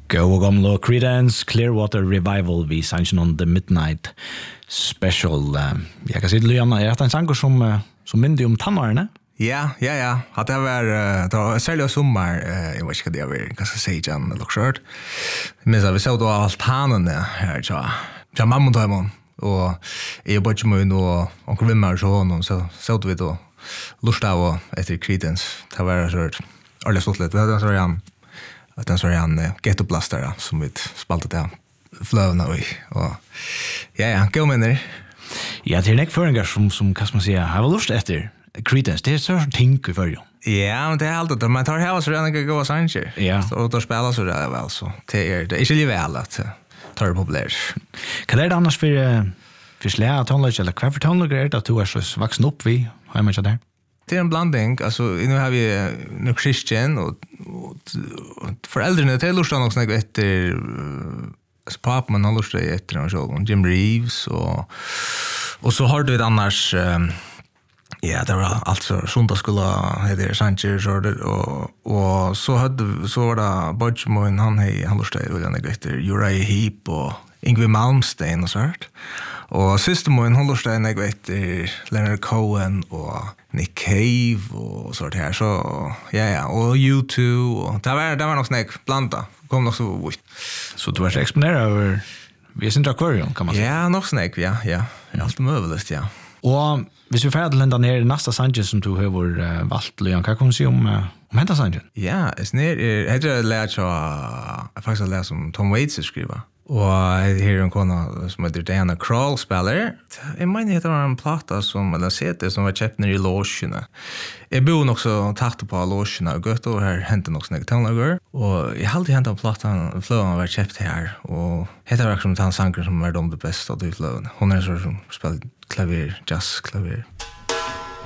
Go og gamle Creedence Clearwater Revival vi sangen on the Midnight Special. Jeg kan si til Lyana, det en sanger som minner om tannårene? Ja. At det var særlig sommar, jeg vet ikke hva det var, hva skal jeg si, Jan Luxord. Men vi så da altanene her, ja, mamma tar man, og jeg bare ikke må inn og onkel Vimmer så honom, så vi da lust av etter Creedence. Det var så ordentlig stått litt, den så han Ghetto Blaster som vi spaltet til fløvene og ja, gå minner. Ja, det nek føringer som hva skal man si, har vel lust etter Creedence, det sånn ting i førjen. Ja, men det alltid, man tar heva så redan ikke gå sanger. Ja. Og da spiller så redan vel, så det ikke livet vel at tar det populært. Hva det annars for slære tonelage, eller hva for tonelage at du så vaksen opp vi, har jeg mye der? Det en blanding, alltså nu har vi nu Christian och föräldrarna till lustar också något efter pappa man har lustar efter och så Jim Reeves och så har du annars ja det var alltså söndagsskola heter Sanchez och så var det Budgemoin han lustar väl något efter Uriah Heep och Yngwie Malmsteen och sånt. Och systemen håller sig jag vet Leonard Cohen och Nick Cave och sånt här så ja och U2 och det var nog snack blanda kom nog så vitt. Så du var så exponerad över vi är inte akvarium kan man säga. Ja, nog snack ja. Allt möjligt ja. Och hvis vi färdig lända ner nästa Sanchez som du har valt Leon kan du se om hända Sanchez? Ja, är ner heter lärt jag faktiskt läst som Tom Waits skriver. Og her en kona som heter Diana Krall spiller. Jeg mener det var en plata som, eller CD som var kjøpt ned i låsjene. Jeg bor nok så takte på låsjene og gøtt, og her hentet nok sånne tonelager. Og jeg har alltid hentet platan, fløven var kjøpt her. Og heter det som tansanger som var de beste av de fløven. Hun så som spiller klaver, jazz, klaver.